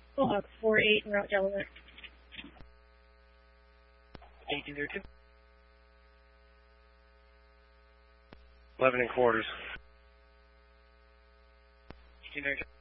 Hawk 48 in Route Delaware. 1802. 11 and quarters. 1802.